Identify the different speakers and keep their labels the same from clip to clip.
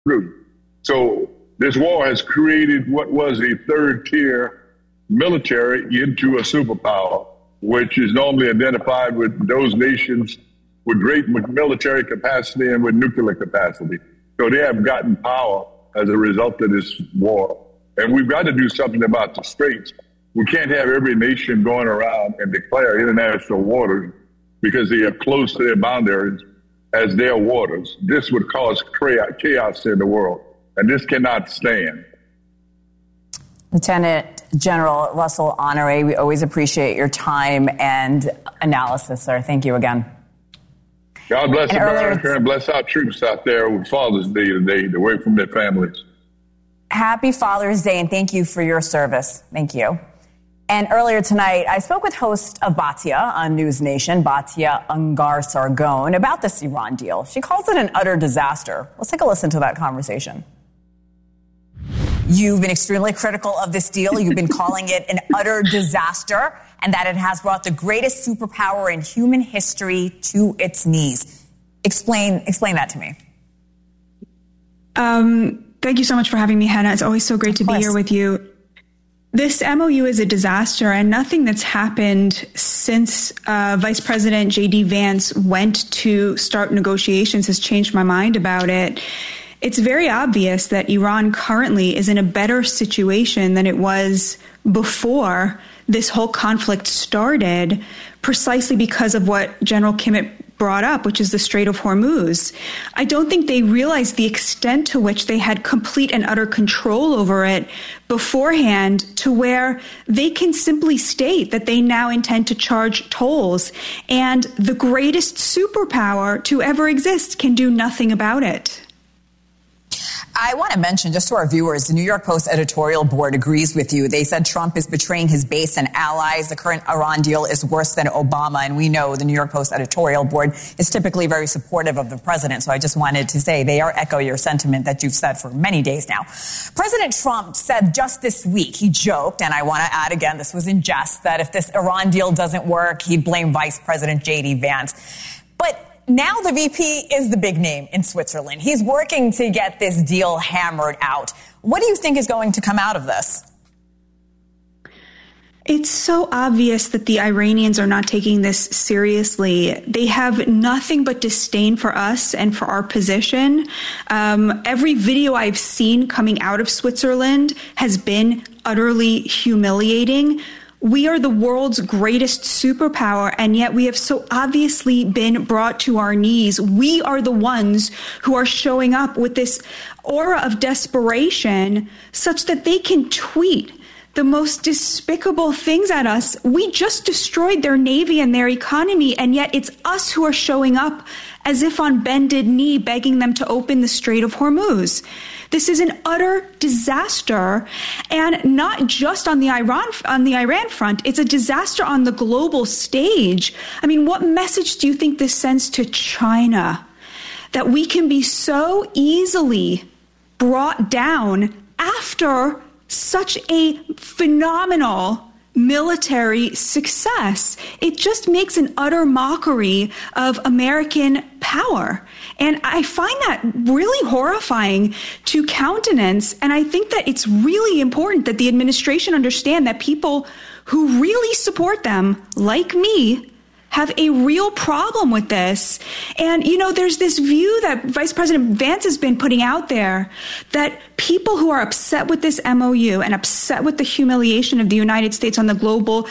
Speaker 1: group. So this war has created what was a third-tier military into a superpower, which is normally identified with those nations with great military capacity and with nuclear capacity. So they have gotten power as a result of this war. And we've got to do something about the Straits. We can't have every nation going around and declare international waters because they are close to their boundaries as their waters. This would cause chaos in the world, and this cannot stand.
Speaker 2: Lieutenant General Russell Honore, we always appreciate your time and analysis, sir. Thank you again.
Speaker 1: God bless America and bless our troops out there with Father's Day today, away from their families.
Speaker 2: Happy Father's Day, and thank you for your service. Thank you. And earlier tonight, I spoke with host of Batya on News Nation, Batya Ungar-Sargon, about this Iran deal. She calls it an utter disaster. Let's take a listen to that conversation. You've been extremely critical of this deal. You've been calling it an utter disaster and that it has brought the greatest superpower in human history to its knees. Explain that to me.
Speaker 3: Thank you so much for having me, Hannah. It's always so great to be here with you. This MOU is a disaster, and nothing that's happened since Vice President J.D. Vance went to start negotiations has changed my mind about it. It's very obvious that Iran currently is in a better situation than it was before this whole conflict started, precisely because of what General Kimmitt brought up, which is the Strait of Hormuz. I don't think they realized the extent to which they had complete and utter control over it beforehand, to where they can simply state that they now intend to charge tolls, and the greatest superpower to ever exist can do nothing about it.
Speaker 2: I want to mention, just to our viewers, the New York Post editorial board agrees with you. They said Trump is betraying his base and allies. The current Iran deal is worse than Obama. And we know the New York Post editorial board is typically very supportive of the president. So I just wanted to say they are echo your sentiment that you've said for many days now. President Trump said just this week, he joked, and I want to add again, this was in jest, that if this Iran deal doesn't work, he'd blame Vice President J.D. Vance. But now the VP is the big name in Switzerland. He's working to get this deal hammered out. What do you think is going to come out of this?
Speaker 3: It's so obvious that the Iranians are not taking this seriously. They have nothing but disdain for us and for our position. Every video I've seen coming out of Switzerland has been utterly humiliating. We are the world's greatest superpower, and yet we have so obviously been brought to our knees. We are the ones who are showing up with this aura of desperation such that they can tweet the most despicable things at us. We just destroyed their navy and their economy, and yet it's us who are showing up as if on bended knee, begging them to open the Strait of Hormuz. This is an utter disaster, and not just on the Iran front. It's a disaster on the global stage. I mean, what message do you think this sends to China? That we can be so easily brought down after such a phenomenal military success. It just makes an utter mockery of American power. And I find that really horrifying to countenance. And I think that it's really important that the administration understand that people who really support them, like me, have a real problem with this. And, you know, there's this view that Vice President Vance has been putting out there that people who are upset with this MOU and upset with the humiliation of the United States on the global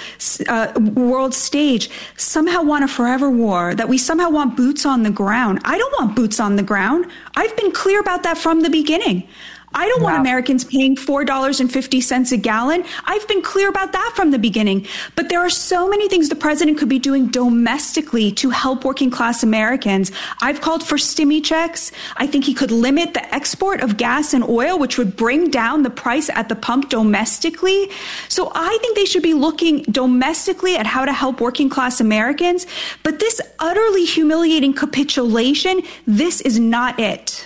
Speaker 3: world stage somehow want a forever war, that we somehow want boots on the ground. I don't want boots on the ground. I've been clear about that from the beginning. I don't want Americans paying $4.50 a gallon. I've been clear about that from the beginning. But there are so many things the president could be doing domestically to help working class Americans. I've called for stimmy checks. I think he could limit the export of gas and oil, which would bring down the price at the pump domestically. So I think they should be looking domestically at how to help working class Americans. But this utterly humiliating capitulation, this is not it.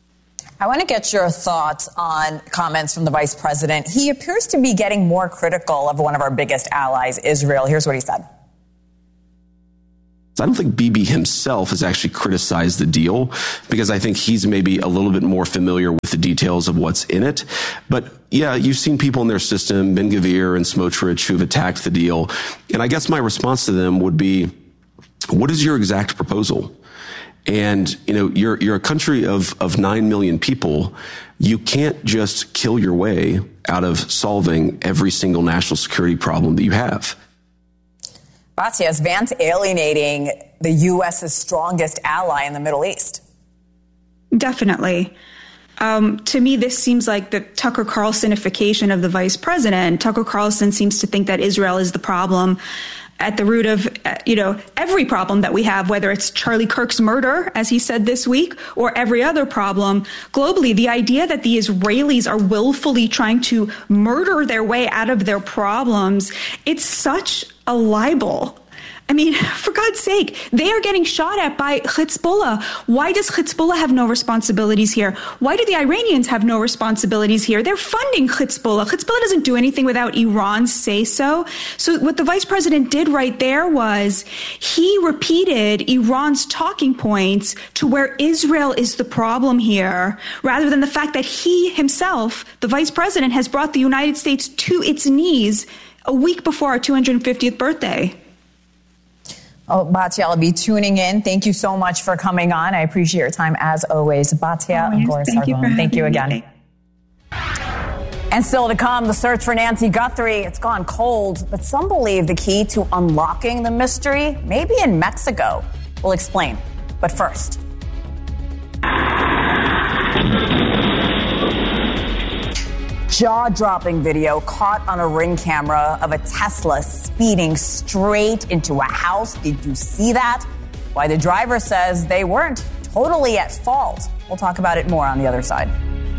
Speaker 2: I want to get your thoughts on comments from the vice president. He appears to be getting more critical of one of our biggest allies, Israel. Here's what he said.
Speaker 4: I don't think Bibi himself has actually criticized the deal, because I think he's maybe a little bit more familiar with the details of what's in it. But yeah, you've seen people in their system, Ben-Gvir and Smotrich, who've attacked the deal. And I guess my response to them would be, what is your exact proposal? And, you're a country of 9 million people. You can't just kill your way out of solving every single national security problem that you have.
Speaker 2: Batya, is Vance alienating the U.S.'s strongest ally in the Middle East?
Speaker 3: Definitely. To me, this seems like the Tucker Carlsonification of the vice president. Tucker Carlson seems to think that Israel is the problem at the root of, every problem that we have, whether it's Charlie Kirk's murder, as he said this week, or every other problem globally. The idea that the Israelis are willfully trying to murder their way out of their problems, it's such a libel. I mean, for God's sake, they are getting shot at by Hezbollah. Why does Hezbollah have no responsibilities here? Why do the Iranians have no responsibilities here? They're funding Hezbollah. Hezbollah doesn't do anything without Iran's say-so. So what the vice president did right there was he repeated Iran's talking points to where Israel is the problem here, rather than the fact that he himself, the vice president, has brought the United States to its knees a week before our 250th birthday.
Speaker 2: Oh, Batya, I'll be tuning in. Thank you so much for coming on. I appreciate your time as always. Batya, thank you again. And still to come, the search for Nancy Guthrie. It's gone cold, but some believe the key to unlocking the mystery may be in Mexico. We'll explain. But first. Jaw-dropping video caught on a Ring camera of a Tesla speeding straight into a house. Did you see that? Why the driver says they weren't totally at fault. We'll talk about it more on the other side.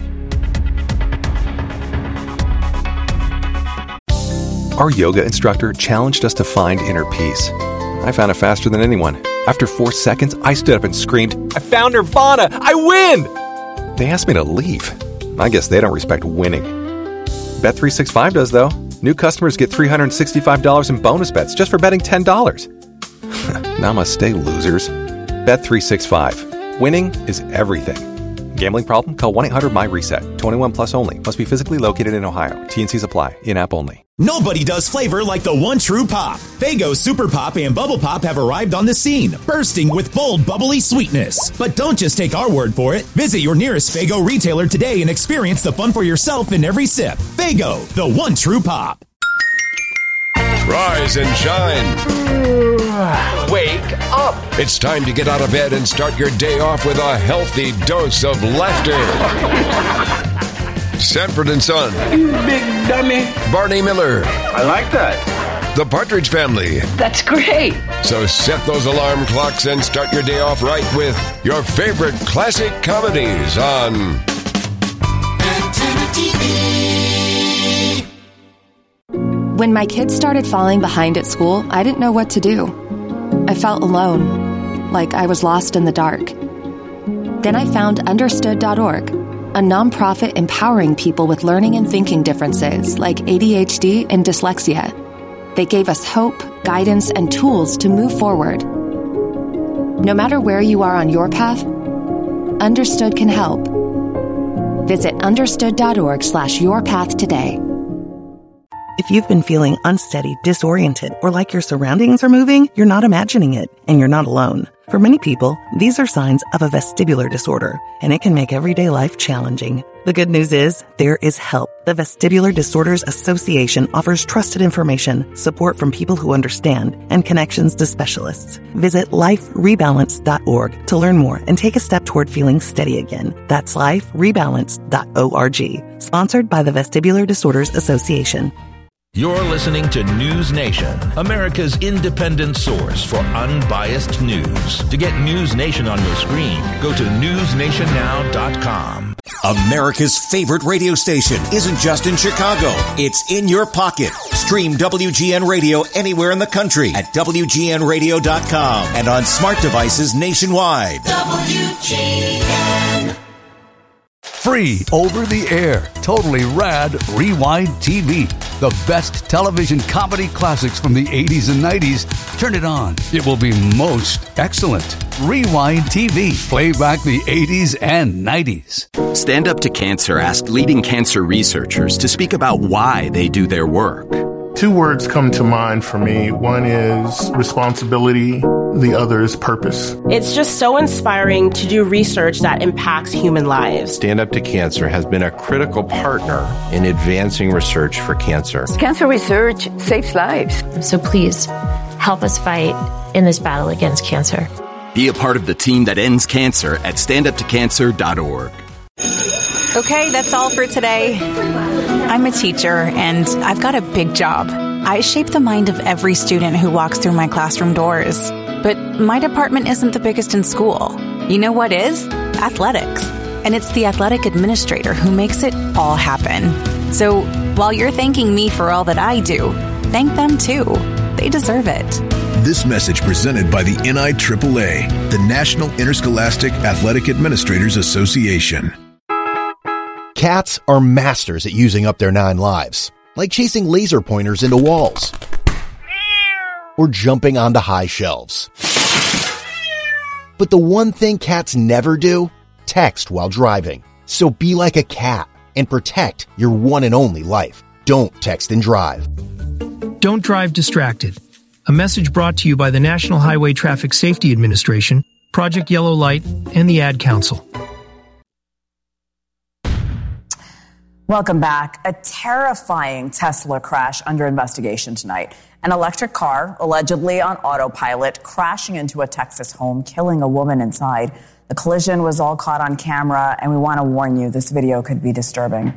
Speaker 5: Our yoga instructor challenged us to find inner peace. I found it faster than anyone. After 4 seconds, I stood up and screamed, "I found Nirvana! I win!" They asked me to leave. I guess they don't respect winning. Bet365 does, though. New customers get $365 in bonus bets just for betting $10. Namaste, losers. Bet365. Winning is everything. Gambling problem? Call 1-800-MY-RESET. 21 plus only. Must be physically located in Ohio. T&Cs apply. In-app only.
Speaker 6: Nobody does flavor like the one true pop. Faygo Super Pop and Bubble Pop have arrived on the scene, bursting with bold, bubbly sweetness. But don't just take our word for it. Visit your nearest Faygo retailer today and experience the fun for yourself in every sip. Faygo, the one true pop.
Speaker 7: Rise and shine.
Speaker 8: Wake up.
Speaker 7: It's time to get out of bed and start your day off with a healthy dose of laughter. Sanford and Son.
Speaker 8: You big dummy.
Speaker 7: Barney Miller.
Speaker 8: I like that.
Speaker 7: The Partridge Family.
Speaker 8: That's great.
Speaker 7: So set those alarm clocks and start your day off right with your favorite classic comedies on Antenna TV.
Speaker 9: When my kids started falling behind at school, I didn't know what to do. I felt alone, like I was lost in the dark. Then I found Understood.org, a nonprofit empowering people with learning and thinking differences like ADHD and dyslexia. They gave us hope, guidance, and tools to move forward. No matter where you are on your path, Understood can help. Visit understood.org/yourpath today.
Speaker 10: If you've been feeling unsteady, disoriented, or like your surroundings are moving, you're not imagining it, and you're not alone. For many people, these are signs of a vestibular disorder, and it can make everyday life challenging. The good news is, there is help. The Vestibular Disorders Association offers trusted information, support from people who understand, and connections to specialists. Visit liferebalance.org to learn more and take a step toward feeling steady again. That's liferebalance.org. Sponsored by the Vestibular Disorders Association.
Speaker 11: You're listening to News Nation, America's independent source for unbiased news. To get News Nation on your screen, go to newsnationnow.com.
Speaker 6: America's favorite radio station isn't just in Chicago. It's in your pocket. Stream WGN Radio anywhere in the country at WGNradio.com and on smart devices nationwide. WGN.
Speaker 12: Free over the air, totally rad Rewind TV. The best television comedy classics from the 80s and 90s. Turn it on. It will be most excellent. Rewind TV. Play back the 80s and 90s.
Speaker 13: Stand Up to Cancer asked leading cancer researchers to speak about why they do their work.
Speaker 14: Two words come to mind for me. One is responsibility. The other is purpose.
Speaker 15: It's just so inspiring to do research that impacts human lives.
Speaker 16: Stand Up to Cancer has been a critical partner in advancing research for cancer.
Speaker 17: Cancer research saves lives.
Speaker 18: So please, help us fight in this battle against cancer.
Speaker 13: Be a part of the team that ends cancer at standuptocancer.org.
Speaker 19: Okay, that's all for today. I'm a teacher, and I've got a big job. I shape the mind of every student who walks through my classroom doors. But my department isn't the biggest in school. You know what is? Athletics. And it's the athletic administrator who makes it all happen. So while you're thanking me for all that I do, thank them too. They deserve it.
Speaker 20: This message presented by the NIAAA, the National Interscholastic Athletic Administrators Association.
Speaker 21: Cats are masters at using up their 9 lives, like chasing laser pointers into walls or jumping onto high shelves. But the one thing cats never do? Text while driving. So be like a cat and protect your one and only life. Don't text and drive.
Speaker 22: Don't drive distracted. A message brought to you by the National Highway Traffic Safety Administration, Project Yellow Light, and the Ad Council.
Speaker 2: Welcome back. A terrifying Tesla crash under investigation tonight. An electric car, allegedly on autopilot, crashing into a Texas home, killing a woman inside. The collision was all caught on camera, and we want to warn you, this video could be disturbing.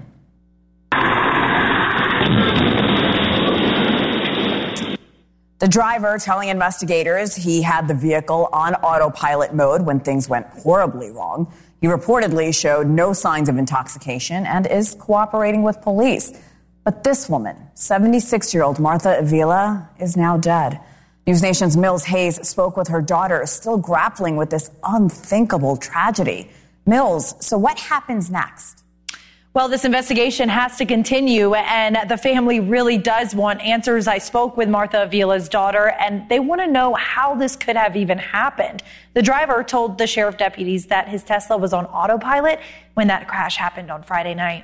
Speaker 2: The driver telling investigators he had the vehicle on autopilot mode when things went horribly wrong. He reportedly showed no signs of intoxication and is cooperating with police. But this woman, 76-year-old Martha Avila, is now dead. News Nation's Mills Hayes spoke with her daughter, still grappling with this unthinkable tragedy. Mills, so what happens next?
Speaker 23: Well, this investigation has to continue, and the family really does want answers. I spoke with Martha Avila's daughter, and they want to know how this could have even happened. The driver told the sheriff deputies that his Tesla was on autopilot when that crash happened on Friday night.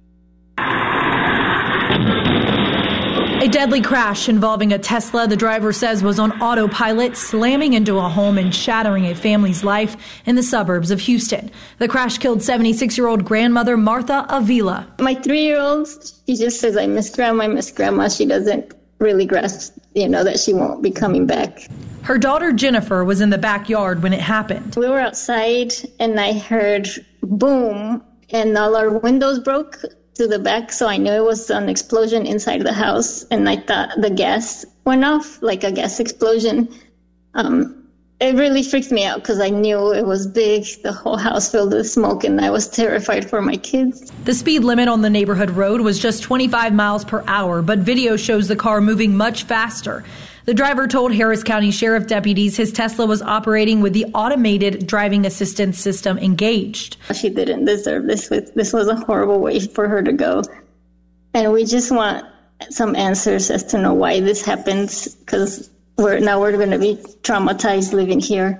Speaker 23: A deadly crash involving a Tesla, the driver says, was on autopilot, slamming into a home and shattering a family's life in the suburbs of Houston. The crash killed 76-year-old grandmother Martha Avila.
Speaker 24: My 3-year-old, she just says, I miss grandma. She doesn't really grasp, that she won't be coming back.
Speaker 23: Her daughter Jennifer was in the backyard when it happened.
Speaker 24: We were outside and I heard boom and all our windows broke to the back, so I knew it was an explosion inside the house, and I thought the gas went off, like a gas explosion. It really freaked me out because I knew it was big, the whole house filled with smoke, and I was terrified for my kids.
Speaker 23: The speed limit on the neighborhood road was just 25 miles per hour, but video shows the car moving much faster. The driver told Harris County Sheriff deputies his Tesla was operating with the automated driving assistance system engaged.
Speaker 24: She didn't deserve this. This was a horrible way for her to go. And we just want some answers as to know why this happened, because we're going to be traumatized living here.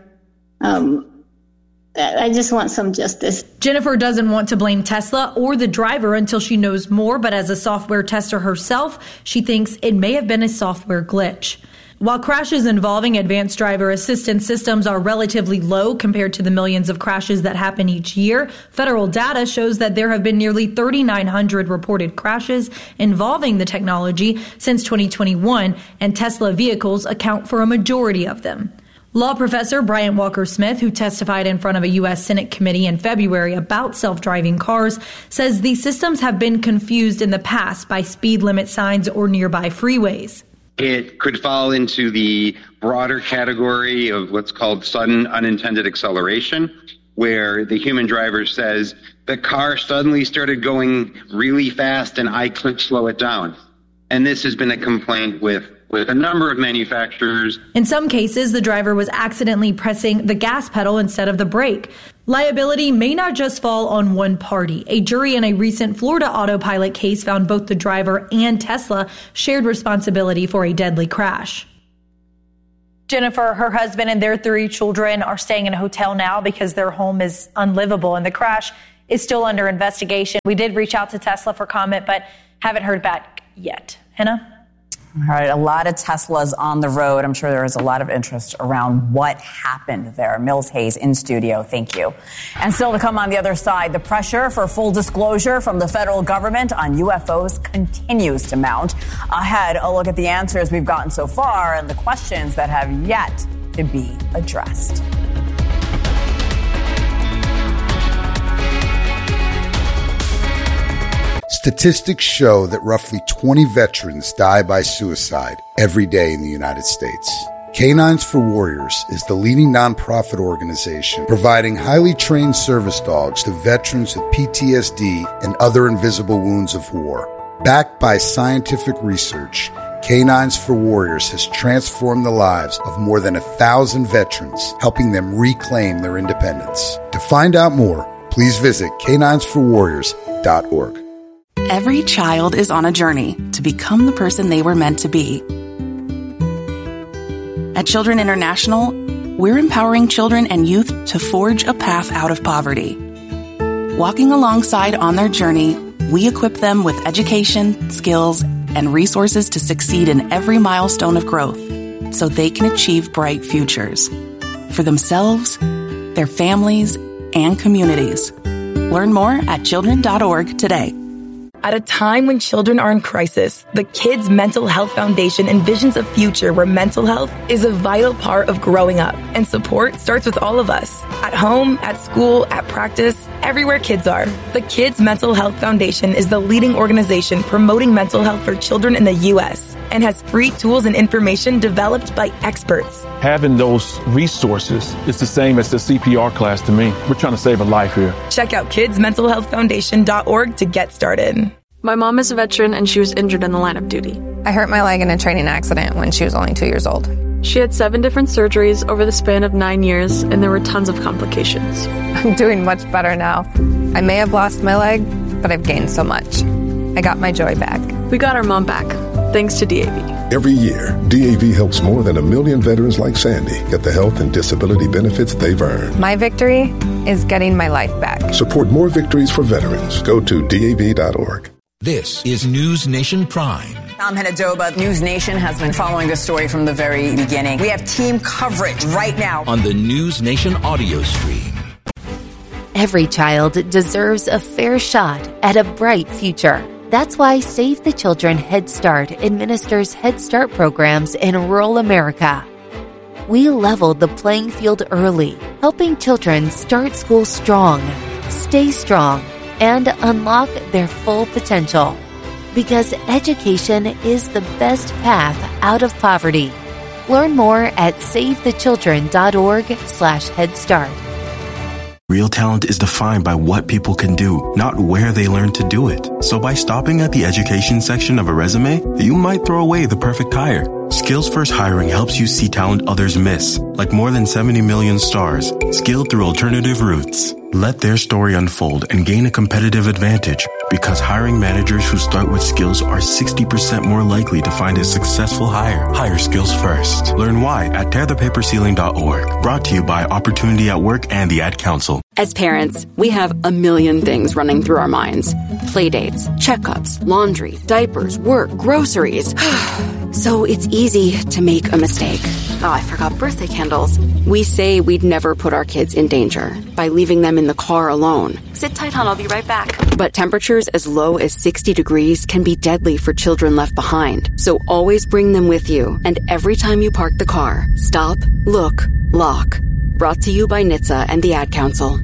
Speaker 24: I just want some justice.
Speaker 23: Jennifer doesn't want to blame Tesla or the driver until she knows more, but as a software tester herself, she thinks it may have been a software glitch. While crashes involving advanced driver assistance systems are relatively low compared to the millions of crashes that happen each year, federal data shows that there have been nearly 3,900 reported crashes involving the technology since 2021, and Tesla vehicles account for a majority of them. Law professor Bryant Walker-Smith, who testified in front of a U.S. Senate committee in February about self-driving cars, says these systems have been confused in the past by speed limit signs or nearby freeways.
Speaker 25: It could fall into the broader category of what's called sudden unintended acceleration, where the human driver says, the car suddenly started going really fast and I couldn't slow it down. And this has been a complaint with a number of manufacturers.
Speaker 23: In some cases, the driver was accidentally pressing the gas pedal instead of the brake. Liability may not just fall on one party. A jury in a recent Florida autopilot case found both the driver and Tesla shared responsibility for a deadly crash. Jennifer, her husband, and their 3 children are staying in a hotel now because their home is unlivable, and the crash is still under investigation. We did reach out to Tesla for comment, but haven't heard back yet. Hannah?
Speaker 2: All right, a lot of Teslas on the road. I'm sure there is a lot of interest around what happened there. Mills Hayes in studio. Thank you. And still to come on the other side, the pressure for full disclosure from the federal government on UFOs continues to mount. Ahead, a look at the answers we've gotten so far and the questions that have yet to be addressed.
Speaker 1: Statistics show that roughly 20 veterans die by suicide every day in the United States. Canines for Warriors is the leading nonprofit organization providing highly trained service dogs to veterans with PTSD and other invisible wounds of war. Backed by scientific research, Canines for Warriors has transformed the lives of more than 1,000 veterans, helping them reclaim their independence. To find out more, please visit caninesforwarriors.org.
Speaker 10: Every child is on a journey to become the person they were meant to be. At Children International, we're empowering children and youth to forge a path out of poverty. Walking alongside on their journey, we equip them with education, skills, and resources to succeed in every milestone of growth so they can achieve bright futures for themselves, their families, and communities. Learn more at children.org today.
Speaker 3: At a time when children are in crisis, the Kids Mental Health Foundation envisions a future where mental health is a vital part of growing up, and support starts with all of us. At home, at school, at practice, everywhere kids are. The Kids Mental Health Foundation is the leading organization promoting mental health for children in the U.S. and has free tools and information developed by experts.
Speaker 4: Having those resources is the same as the CPR class to me. We're trying to save a life here.
Speaker 3: Check out kidsmentalhealthfoundation.org to get started.
Speaker 5: My mom is a veteran and she was injured in the line of duty.
Speaker 8: I hurt my leg in a training accident when she was only 2 years old.
Speaker 5: She had 7 different surgeries over the span of 9 years, and there were tons of complications.
Speaker 8: I'm doing much better now. I may have lost my leg, but I've gained so much. I got my joy back.
Speaker 5: We got our mom back, thanks to DAV.
Speaker 26: Every year, DAV helps more than 1 million veterans like Sandy get the health and disability benefits they've earned.
Speaker 8: My victory is getting my life back.
Speaker 26: Support more victories for veterans. Go to DAV.org.
Speaker 11: This is News Nation Prime.
Speaker 2: I'm Henadoba. News Nation has been following this story from the very beginning. We have team coverage right now
Speaker 11: on the News Nation audio stream.
Speaker 27: Every child deserves a fair shot at a bright future. That's why Save the Children Head Start administers Head Start programs in rural America. We leveled the playing field early, helping children start school strong, stay strong, and unlock their full potential. Because education is the best path out of poverty. Learn more at savethechildren.org/Head Start.
Speaker 28: Real talent is defined by what people can do, not where they learn to do it. So by stopping at the education section of a resume, you might throw away the perfect hire. Skills First Hiring helps you see talent others miss, like more than 70 million stars, skilled through alternative routes. Let their story unfold and gain a competitive advantage, because hiring managers who start with skills are 60% more likely to find a successful hire. Hire skills first. Learn why at tearthepaperceiling.org. Brought to you by Opportunity at Work and the Ad Council.
Speaker 29: As parents, we have a million things running through our minds. Playdates, checkups, laundry, diapers, work, groceries. So it's easy to make a mistake. Oh, I forgot birthday candles. We say we'd never put our kids in danger by leaving them in the car alone.
Speaker 5: Sit tight, hon, I'll be right back.
Speaker 29: But temperatures as low as 60 degrees can be deadly for children left behind. So always bring them with you. And every time you park the car, stop, look, lock. Brought to you by NHTSA and the Ad Council.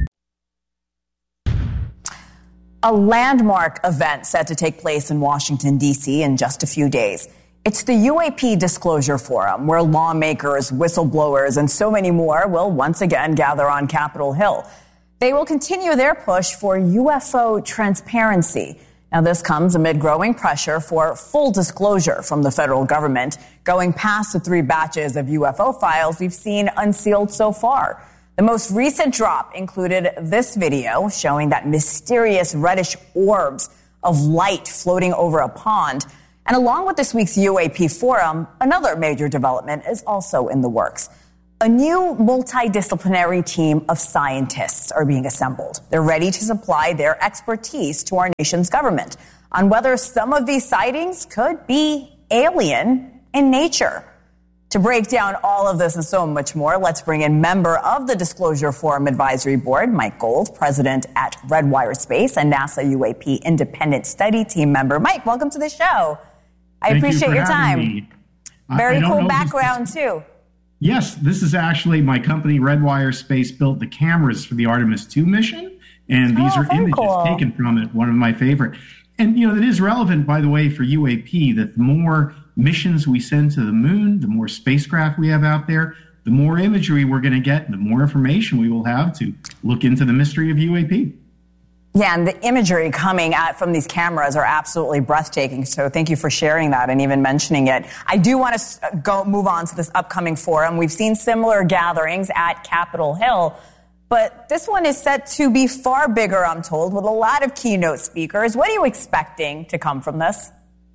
Speaker 2: A landmark event set to take place in Washington, D.C. in just a few days. It's the UAP Disclosure Forum, where lawmakers, whistleblowers, and so many more will once again gather on Capitol Hill. They will continue their push for UFO transparency. Now, this comes amid growing pressure for full disclosure from the federal government, going past the 3 batches of UFO files we've seen unsealed so far. The most recent drop included this video showing that mysterious reddish orbs of light floating over a pond. And along with this week's UAP forum, another major development is also in the works. A new multidisciplinary team of scientists are being assembled. They're ready to supply their expertise to our nation's government on whether some of these sightings could be alien in nature. To break down all of this and so much more, let's bring in member of the Disclosure Forum Advisory Board, Mike Gold, president at Redwire Space and NASA UAP Independent Study Team member. Mike, welcome to the show. I appreciate your time. Very cool background, too.
Speaker 6: Yes, this is actually my company, Redwire Space, built the cameras for the Artemis 2 mission, and these are images taken from it, one of my favorite. And, you know, it is relevant, by the way, for UAP that the more missions we send to the moon, the more spacecraft we have out there, the more imagery we're going to get, the more information we will have to look into the mystery of UAP.
Speaker 2: Yeah, and the imagery coming from these cameras are absolutely breathtaking. So thank you for sharing that and even mentioning it. I do want to move on to this upcoming forum. We've seen similar gatherings at Capitol Hill, but this one is set to be far bigger, I'm told, with a lot of keynote speakers. What are you expecting to come from this?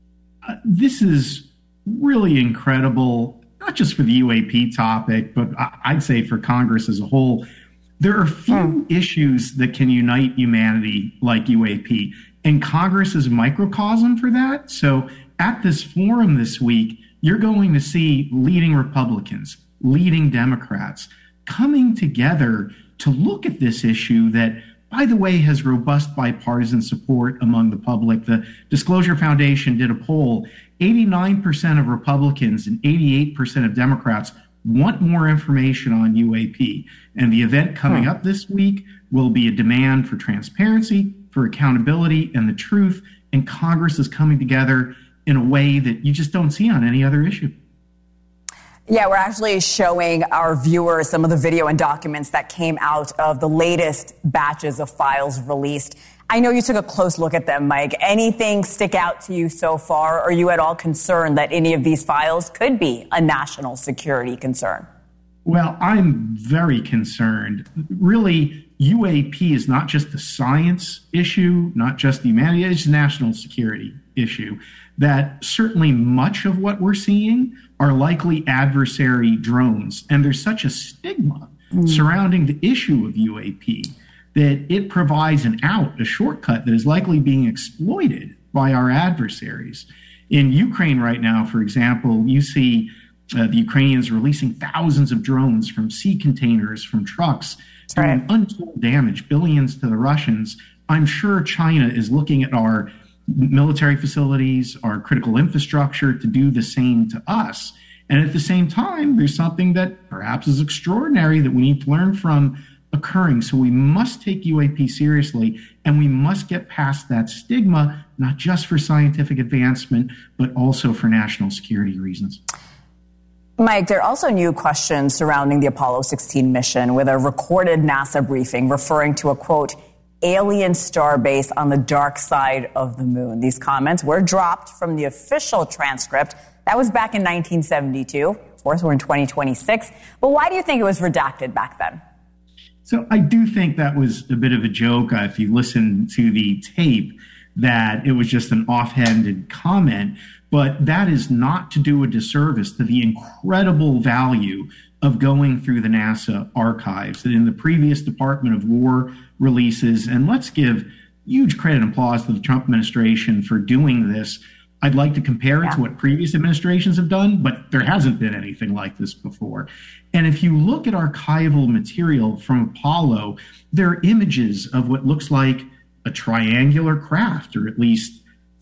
Speaker 6: This is really incredible, not just for the UAP topic, but I'd say for Congress as a whole. There are few issues that can unite humanity like UAP, and Congress is a microcosm for that. So at this forum this week, you're going to see leading Republicans, leading Democrats coming together to look at this issue that, by the way, has robust bipartisan support among the public. The Disclosure Foundation did a poll. 89% of Republicans and 88% of Democrats want more information on UAP. And the event coming up this week will be a demand for transparency, for accountability, and the truth. And Congress is coming together in a way that you just don't see on any other issue.
Speaker 2: Yeah, we're actually showing our viewers some of the video and documents that came out of the latest batches of files released. I know you took a close look at them, Mike. Anything stick out to you so far? Are you at all concerned that any of these files could be a national security concern?
Speaker 6: Well, I'm very concerned. Really, UAP is not just a science issue, not just the humanity, it's a national security issue. That certainly much of what we're seeing are likely adversary drones. And there's such a stigma surrounding the issue of UAP that it provides an out, a shortcut that is likely being exploited by our adversaries. In Ukraine right now, for example, you see the Ukrainians releasing thousands of drones from sea containers, from trucks, doing untold damage, billions to the Russians. I'm sure China is looking at our military facilities, our critical infrastructure to do the same to us. And at the same time, there's something that perhaps is extraordinary that we need to learn from occurring. So we must take UAP seriously, and we must get past that stigma, not just for scientific advancement, but also for national security reasons.
Speaker 2: Mike, there are also new questions surrounding the Apollo 16 mission, with a recorded NASA briefing referring to a, quote, alien starbase on the dark side of the moon. These comments were dropped from the official transcript. That was back in 1972. Of course, we're in 2026. But why do you think it was redacted back then?
Speaker 6: So I do think that was a bit of a joke. If you listen to the tape, that it was just an offhanded comment. But that is not to do a disservice to the incredible value of going through the NASA archives that in the previous Department of War releases. And let's give huge credit and applause to the Trump administration for doing this. I'd like to compare it to what previous administrations have done, but there hasn't been anything like this before. And if you look at archival material from Apollo, there are images of what looks like a triangular craft, or at least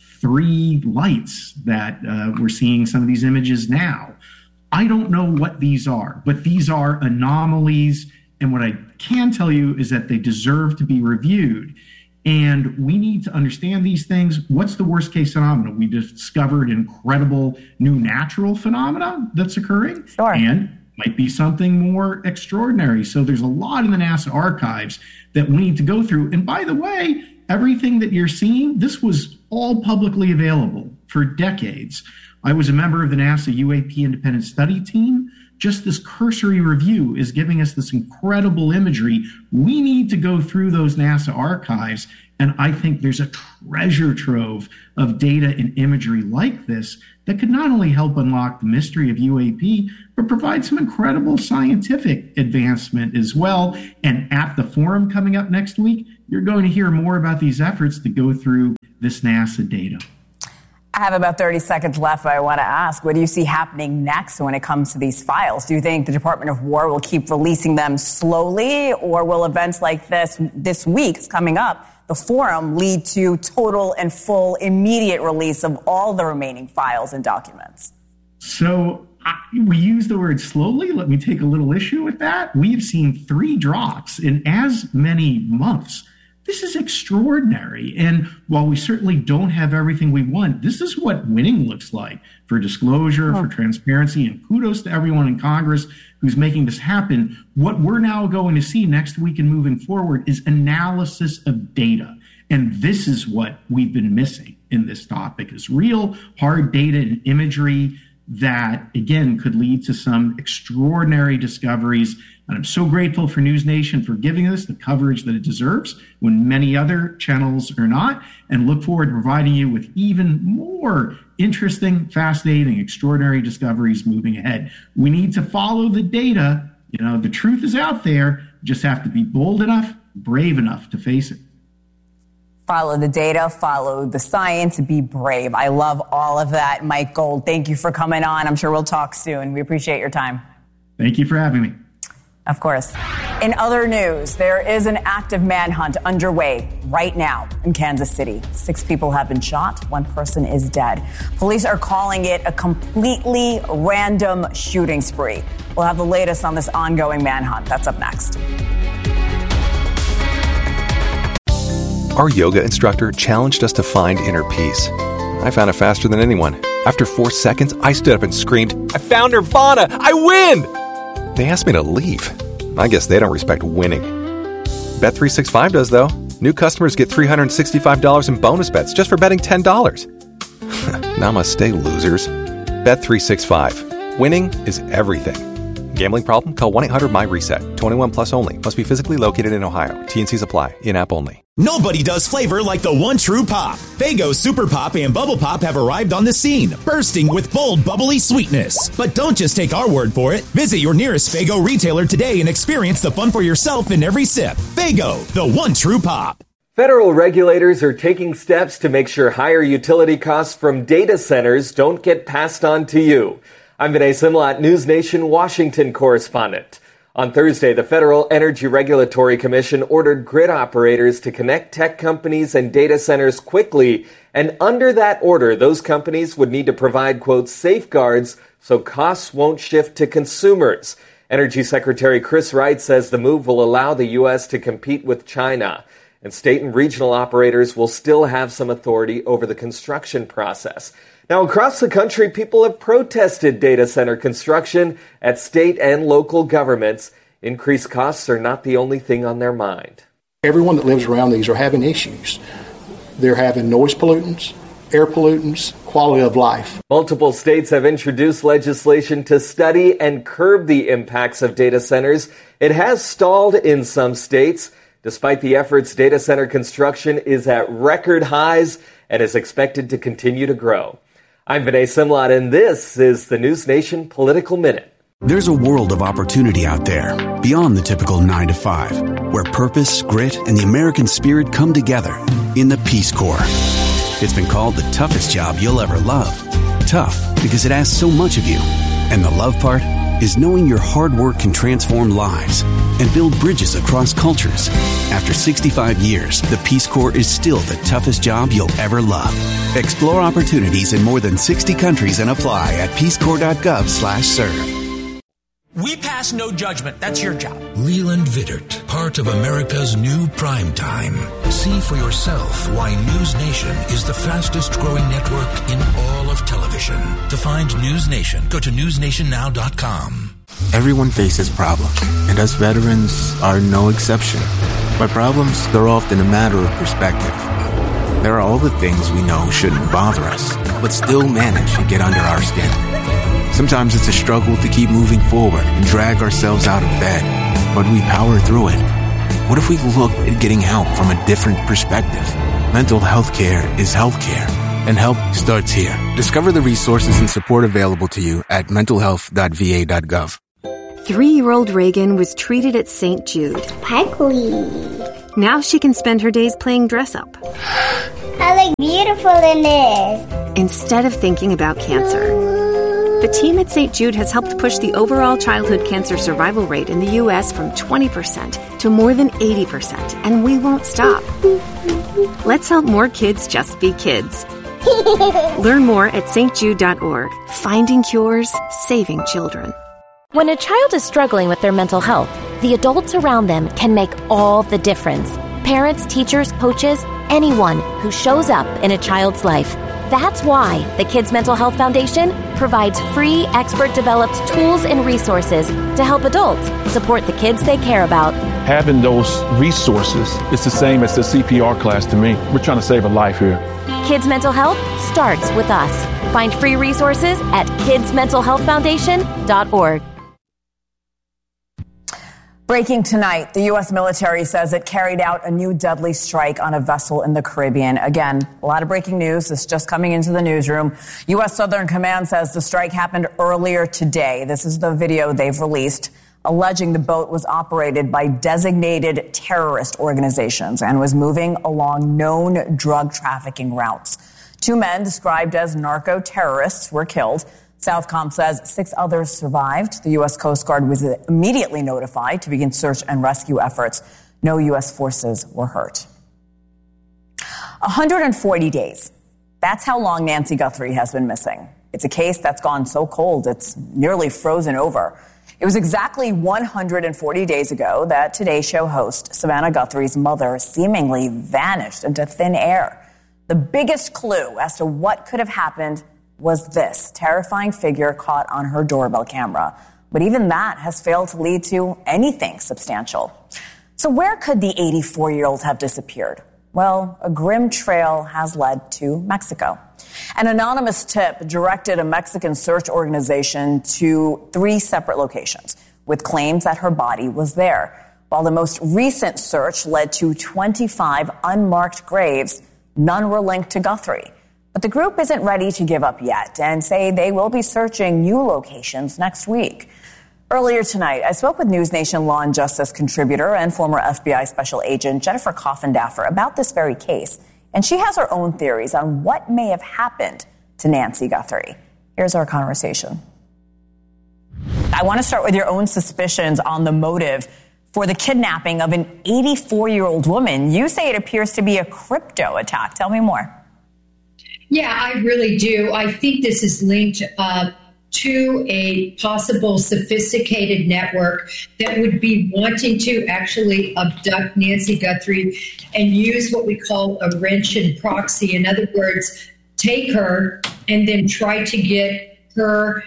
Speaker 6: 3 lights that we're seeing some of these images now. I don't know what these are, but these are anomalies. And what I can tell you is that they deserve to be reviewed. And we need to understand these things. What's the worst case scenario? We discovered incredible new natural phenomena that's occurring. And might be something more extraordinary. So there's a lot in the NASA archives that we need to go through. And by the way, everything that you're seeing, this was all publicly available for decades. I was a member of the NASA UAP Independent Study Team. just this cursory review is giving us this incredible imagery. We need to go through those NASA archives, and I think there's a treasure trove of data and imagery like this that could not only help unlock the mystery of UAP, but provide some incredible scientific advancement as well. And at the forum coming up next week, you're going to hear more about these efforts to go through this NASA data.
Speaker 2: I have about 30 seconds left, but I want to ask, what do you see happening next when it comes to these files? Do you think the Department of War will keep releasing them slowly, or will events like this week's coming up, the forum, lead to total and full immediate release of all the remaining files and documents?
Speaker 6: So we use the word slowly. Let me take a little issue with that. We've seen 3 drops in as many months. This is extraordinary. And while we certainly don't have everything we want, this is what winning looks like for disclosure, for transparency, and kudos to everyone in Congress who's making this happen. What we're now going to see next week and moving forward is analysis of data. And this is what we've been missing in this topic, is real hard data and imagery that, again, could lead to some extraordinary discoveries. And I'm so grateful for News Nation for giving us the coverage that it deserves when many other channels are not, and look forward to providing you with even more interesting, fascinating, extraordinary discoveries moving ahead. We need to follow the data. You know, the truth is out there. We just have to be bold enough, brave enough to face it.
Speaker 2: Follow the data, follow the science, be brave. I love all of that. Mike Gold, thank you for coming on. I'm sure we'll talk soon. We appreciate your time.
Speaker 6: Thank you for having me.
Speaker 2: Of course. In other news, there is an active manhunt underway right now in Kansas City. 6 people have been shot. 1 person is dead. Police are calling it a completely random shooting spree. We'll have the latest on this ongoing manhunt. That's up next.
Speaker 7: Our yoga instructor challenged us to find inner peace. I found it faster than anyone. After 4 seconds, I stood up and screamed, "I found Nirvana! I win!" They asked me to leave. I guess they don't respect winning. Bet365 does, though. New customers get $365 in bonus bets just for betting $10. Namaste, losers. Bet365. Winning is everything. Gambling problem? Call 1-800-MY-RESET. 21 plus only. Must be physically located in Ohio. T&Cs apply. In-app only.
Speaker 9: Nobody does flavor like the one true pop. Faygo Super Pop and Bubble Pop have arrived on the scene, bursting with bold, bubbly sweetness. But don't just take our word for it. Visit your nearest Faygo retailer today and experience the fun for yourself in every sip. Faygo, the one true pop.
Speaker 12: Federal regulators are taking steps to make sure higher utility costs from data centers don't get passed on to you. I'm Vinay Simlat, News Nation Washington correspondent. On Thursday, the Federal Energy Regulatory Commission ordered grid operators to connect tech companies and data centers quickly, and under that order, those companies would need to provide, quote, safeguards so costs won't shift to consumers. Energy Secretary Chris Wright says the move will allow the U.S. to compete with China, and state and regional operators will still have some authority over the construction process. Now, across the country, people have protested data center construction at state and local governments. Increased costs are not the only thing on their mind.
Speaker 13: Everyone that lives around these are having issues. They're having noise pollutants, air pollutants, quality of life.
Speaker 12: Multiple states have introduced legislation to study and curb the impacts of data centers. It has stalled in some states. Despite the efforts, data center construction is at record highs and is expected to continue to grow. I'm Vinay Simlat, and this is the News Nation Political Minute.
Speaker 28: There's a world of opportunity out there, beyond the typical 9 to 5, where purpose, grit, and the American spirit come together in the Peace Corps. It's been called the toughest job you'll ever love. Tough because it asks so much of you. And the love part is knowing your hard work can transform lives and build bridges across cultures. After 65 years, the Peace Corps is still the toughest job you'll ever love. Explore opportunities in more than 60 countries and apply at peacecorps.gov/serve.
Speaker 14: We pass no judgment. That's your job.
Speaker 11: Leland Vittert, part of America's new primetime. See for yourself why News Nation is the fastest growing network in all of television. To find News Nation, go to newsnationnow.com.
Speaker 28: Everyone faces problems, and us veterans are no exception. But problems, they're often a matter of perspective. There are all the things we know shouldn't bother us, but still manage to get under our skin. Sometimes it's a struggle to keep moving forward and drag ourselves out of bed, but we power through it. What if we looked at getting help from a different perspective? Mental health care is healthcare, and help starts here. Discover the resources and support available to you at mentalhealth.va.gov.
Speaker 15: 3-year-old Reagan was treated at St. Jude.
Speaker 16: Parkley.
Speaker 15: Now she can spend her days playing dress-up.
Speaker 16: I look beautiful in this.
Speaker 15: Instead of thinking about cancer. The team at St. Jude has helped push the overall childhood cancer survival rate in the U.S. from 20% to more than 80%, and we won't stop. Let's help more kids just be kids. Learn more at stjude.org. Finding cures, saving children.
Speaker 17: When a child is struggling with their mental health, the adults around them can make all the difference. Parents, teachers, coaches, anyone who shows up in a child's life. That's why the Kids Mental Health Foundation provides free, expert-developed tools and resources to help adults support the kids they care about.
Speaker 4: Having those resources is the same as the CPR class to me. We're trying to save a life here.
Speaker 17: Kids Mental Health starts with us. Find free resources at kidsmentalhealthfoundation.org.
Speaker 2: Breaking tonight, the U.S. military says it carried out a new deadly strike on a vessel in the Caribbean. Again, a lot of breaking news. This is just coming into the newsroom. U.S. Southern Command says the strike happened earlier today. This is the video they've released, alleging the boat was operated by designated terrorist organizations and was moving along known drug trafficking routes. 2 men described as narco-terrorists were killed. Southcom says 6 others survived. The U.S. Coast Guard was immediately notified to begin search and rescue efforts. No U.S. forces were hurt. 140 days. That's how long Nancy Guthrie has been missing. It's a case that's gone so cold it's nearly frozen over. It was exactly 140 days ago that Today Show host Savannah Guthrie's mother seemingly vanished into thin air. The biggest clue as to what could have happened was this terrifying figure caught on her doorbell camera. But even that has failed to lead to anything substantial. So where could the 84-year-old have disappeared? Well, a grim trail has led to Mexico. An anonymous tip directed a Mexican search organization to 3 separate locations with claims that her body was there. While the most recent search led to 25 unmarked graves, none were linked to Guthrie. But the group isn't ready to give up yet and say they will be searching new locations next week. Earlier tonight, I spoke with News Nation Law and Justice contributor and former FBI Special Agent Jennifer Coffindaffer about this very case. And she has her own theories on what may have happened to Nancy Guthrie. Here's our conversation. I want to start with your own suspicions on the motive for the kidnapping of an 84-year-old woman. You say it appears to be a crypto attack. Tell me more.
Speaker 18: Yeah, I really do. I think this is linked to a possible sophisticated network that would be wanting to actually abduct Nancy Guthrie and use what we call a wrench and proxy. In other words, take her and then try to get her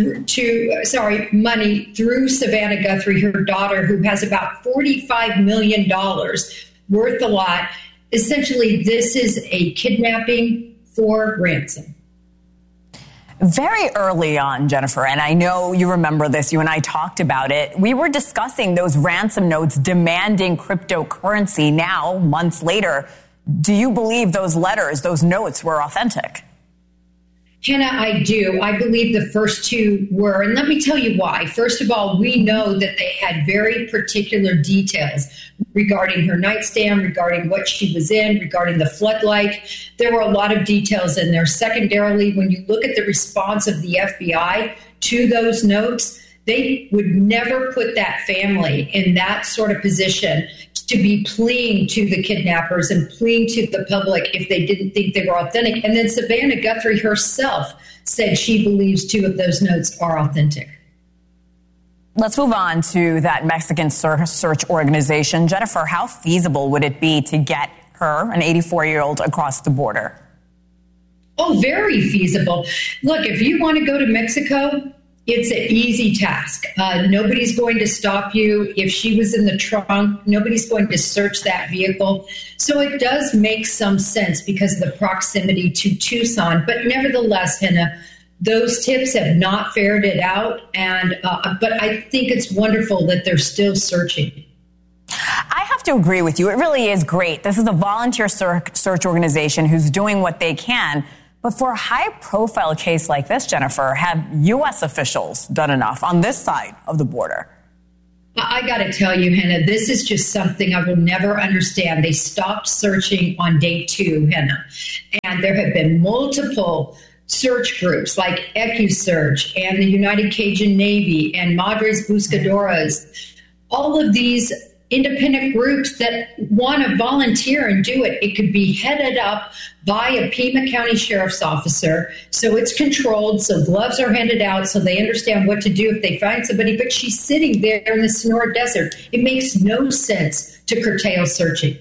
Speaker 18: money through Savannah Guthrie, her daughter, who has about $45 million worth a lot. Essentially, this is a kidnapping for ransom.
Speaker 2: Very early on, Jennifer, and I know you remember this, you and I talked about it, we were discussing those ransom notes demanding cryptocurrency. Now, months later, do you believe those letters, those notes were authentic?
Speaker 18: Hannah, I do. I believe the first 2 were, and let me tell you why. First of all, we know that they had very particular details regarding her nightstand, regarding what she was in, regarding the floodlight. There were a lot of details in there. Secondarily, when you look at the response of the FBI to those notes, they would never put that family in that sort of position to be pleading to the kidnappers and pleading to the public if they didn't think they were authentic. And then Savannah Guthrie herself said she believes 2 of those notes are authentic.
Speaker 2: Let's move on to that Mexican search organization. Jennifer, how feasible would it be to get her, an 84-year-old, across the border?
Speaker 18: Oh, very feasible. Look, if you want to go to Mexico, it's an easy task. Nobody's going to stop you. If she was in the trunk, nobody's going to search that vehicle. So it does make some sense because of the proximity to Tucson. But nevertheless, Hannah, those tips have not ferreted it out. And but I think it's wonderful that they're still searching.
Speaker 2: I have to agree with you. It really is great. This is a volunteer search organization who's doing what they can. But for a high-profile case like this, Jennifer, have U.S. officials done enough on this side of the border?
Speaker 18: I got to tell you, Hannah, this is just something I will never understand. They stopped searching on day 2, Hannah, and there have been multiple search groups like EcuSearch and the United Cajun Navy and Madres Buscadoras, all of these independent groups that want to volunteer and do it. It could be headed up by a Pima County Sheriff's officer. So it's controlled. So gloves are handed out so they understand what to do if they find somebody. But she's sitting there in the Sonora Desert. It makes no sense to curtail searching.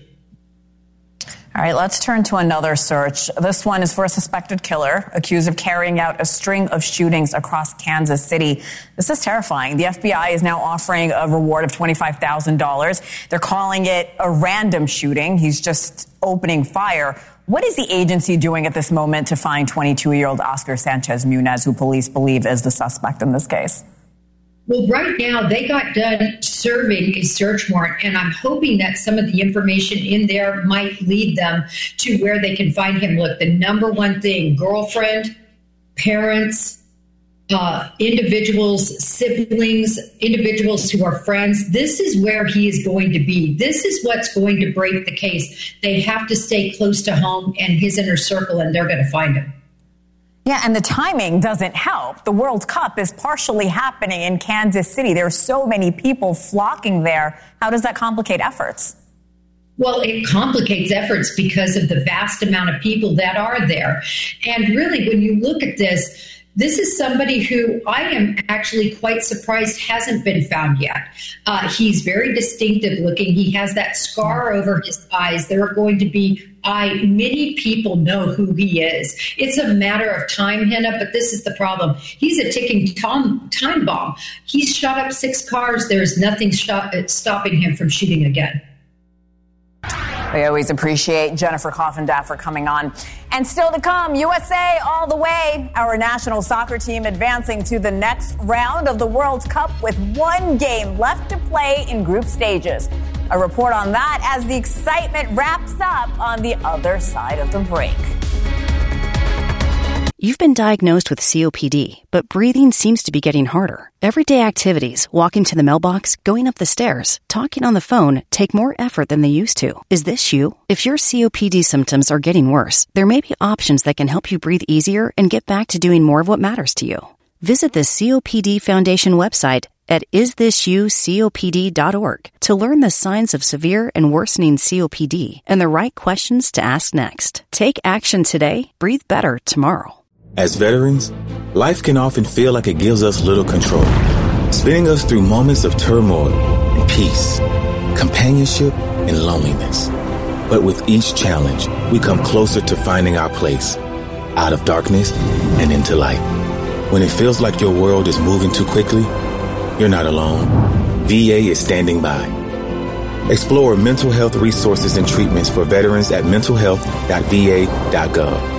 Speaker 2: All right, let's turn to another search. This one is for a suspected killer accused of carrying out a string of shootings across Kansas City. This is terrifying. The FBI is now offering a reward of $25,000. They're calling it a random shooting. He's just opening fire. What is the agency doing at this moment to find 22-year-old Oscar Sanchez Munez, who police believe is the suspect in this case?
Speaker 18: Well, right now, they got done serving a search warrant, and I'm hoping that some of the information in there might lead them to where they can find him. Look, the number one thing, girlfriend, parents, individuals, siblings, individuals who are friends, this is where he is going to be. This is what's going to break the case. They have to stay close to home and his inner circle, and they're going to find him.
Speaker 2: Yeah, and the timing doesn't help. The World Cup is partially happening in Kansas City. There are so many people flocking there. How does that complicate efforts?
Speaker 18: Well, it complicates efforts because of the vast amount of people that are there. And really, when you look at this, this is somebody who I am actually quite surprised hasn't been found yet. He's very distinctive looking. He has that scar over his eyes. There are going to be many people know who he is. It's a matter of time, Hannah, but this is the problem. He's a ticking time bomb. He's shot up 6 cars. There's nothing stopping him from shooting again.
Speaker 2: We always appreciate Jennifer Coffindaffer coming on. And still to come, USA all the way. Our national soccer team advancing to the next round of the World Cup with 1 game left to play in group stages. A report on that as the excitement wraps up on the other side of the break.
Speaker 1: You've been diagnosed with COPD, but breathing seems to be getting harder. Everyday activities, walking to the mailbox, going up the stairs, talking on the phone, take more effort than they used to. Is this you? If your COPD symptoms are getting worse, there may be options that can help you breathe easier and get back to doing more of what matters to you. Visit the COPD Foundation website at isthisyoucopd.org to learn the signs of severe and worsening COPD and the right questions to ask next. Take action today. Breathe better tomorrow.
Speaker 10: As veterans, life can often feel like it gives us little control, spinning us through moments of turmoil and peace, companionship and loneliness. But with each challenge, we come closer to finding our place, out of darkness and into light. When it feels like your world is moving too quickly, you're not alone. VA is standing by. Explore mental health resources and treatments for veterans at mentalhealth.va.gov.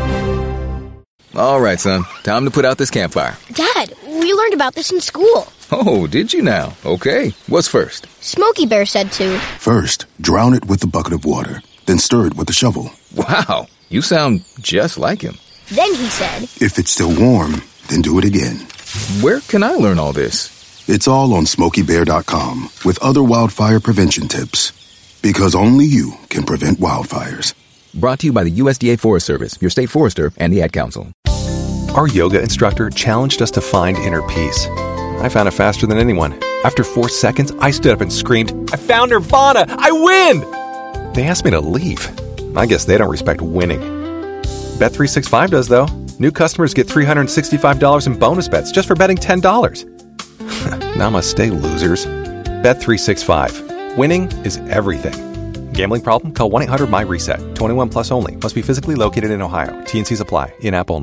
Speaker 19: All right, son. Time to put out this campfire.
Speaker 20: Dad, we learned about this in school.
Speaker 19: Oh, did you now? Okay. What's first?
Speaker 20: Smokey Bear said to.
Speaker 26: First, drown it with a bucket of water. Then stir it with a shovel.
Speaker 19: Wow. You sound just like him.
Speaker 20: Then he said.
Speaker 26: If it's still warm, then do it again.
Speaker 19: Where can I learn all this?
Speaker 26: It's all on SmokeyBear.com with other wildfire prevention tips. Because only you can prevent wildfires.
Speaker 19: Brought to you by the USDA Forest Service, your state forester, and the Ad Council.
Speaker 7: Our yoga instructor challenged us to find inner peace. I found it faster than anyone. After 4 seconds, I stood up and screamed, "I found Nirvana! I win!" They asked me to leave. I guess they don't respect winning. Bet365 does, though. New customers get $365 in bonus bets just for betting $10. Namaste, losers. Bet365. Winning is everything. Gambling problem? Call 1-800-MY-RESET. 21 plus only. Must be physically located in Ohio. T&Cs apply. In-app only.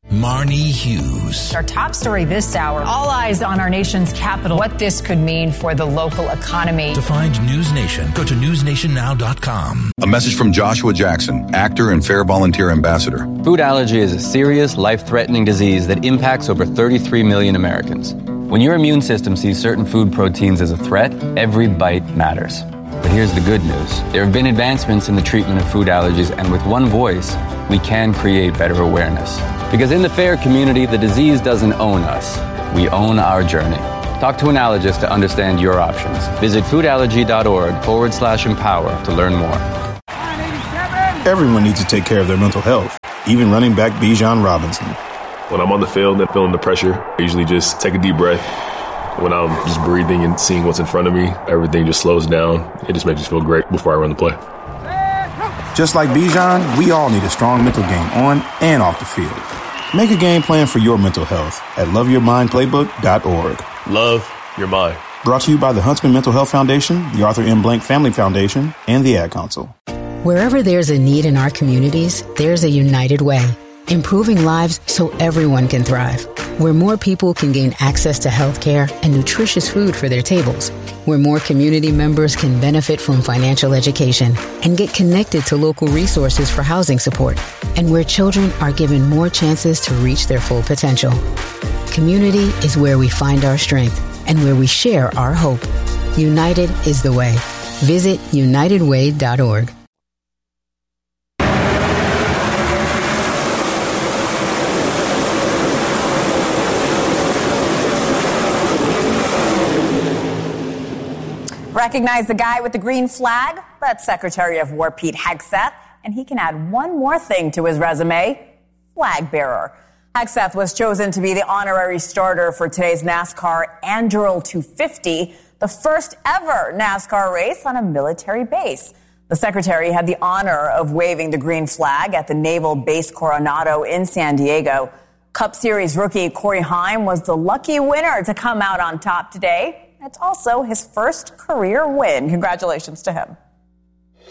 Speaker 11: Marnie Hughes.
Speaker 3: Our top story this hour, all eyes on our nation's capital, what this could mean for the local economy.
Speaker 11: To find News Nation, go to newsnationnow.com.
Speaker 5: A message from Joshua Jackson, actor and Fair Volunteer Ambassador.
Speaker 8: Food allergy is a serious, life-threatening disease that impacts over 33 million Americans. When your immune system sees certain food proteins as a threat, every bite matters. But here's the good news. There have been advancements in the treatment of food allergies, and with one voice, we can create better awareness. Because in the FAIR community, the disease doesn't own us. We own our journey. Talk to an allergist to understand your options. Visit foodallergy.org/empower to learn more.
Speaker 21: Everyone needs to take care of their mental health, even running back Bijan Robinson.
Speaker 22: When I'm on the field and feeling the pressure, I usually just take a deep breath. When I'm just breathing and seeing what's in front of me, everything just slows down. It just makes me feel great before I run the play.
Speaker 21: Just like Bijan, we all need a strong mental game on and off the field. Make a game plan for your mental health at loveyourmindplaybook.org.
Speaker 22: Love your mind.
Speaker 21: Brought to you by the Huntsman Mental Health Foundation, the Arthur M. Blank Family Foundation, and the Ad Council.
Speaker 23: Wherever there's a need in our communities, there's a United Way. Improving lives so everyone can thrive. Where more people can gain access to health care and nutritious food for their tables. Where more community members can benefit from financial education and get connected to local resources for housing support. And where children are given more chances to reach their full potential. Community is where we find our strength and where we share our hope. United is the way. Visit unitedway.org.
Speaker 2: Recognize the guy with the green flag? That's Secretary of War Pete Hegseth, and he can add one more thing to his resume, flag bearer. Hegseth was chosen to be the honorary starter for today's NASCAR Anduril 250, the first ever NASCAR race on a military base. The secretary had the honor of waving the green flag at the Naval Base Coronado in San Diego. Cup Series rookie Corey Heim was the lucky winner to come out on top today. It's also his first career win. Congratulations to him.